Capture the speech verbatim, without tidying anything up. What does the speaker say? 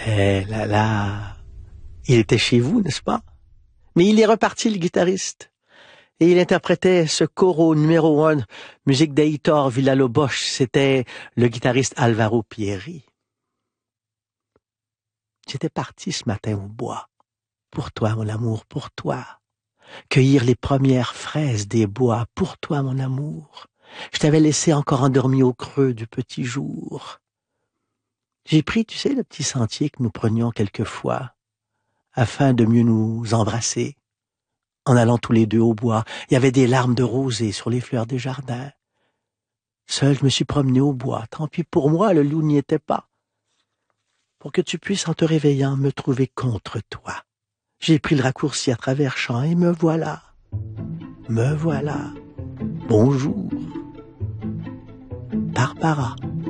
Eh là là, il était chez vous, n'est-ce pas? Mais il est reparti, le guitariste. Et il interprétait ce coro numéro un, musique d'Heitor Villa-Lobos. C'était le guitariste Alvaro Pierri. J'étais parti ce matin au bois. Pour toi, mon amour, pour toi. Cueillir les premières fraises des bois. Pour toi, mon amour. Je t'avais laissé encore endormi au creux du petit jour. J'ai pris, tu sais, le petit sentier que nous prenions quelquefois, afin de mieux nous embrasser. En allant tous les deux au bois, il y avait des larmes de rosée sur les fleurs des jardins. Seul, je me suis promené au bois. Tant pis pour moi, le loup n'y était pas. Pour que tu puisses, en te réveillant, me trouver contre toi. J'ai pris le raccourci à travers champs et me voilà. Me voilà. Bonjour. Barbara.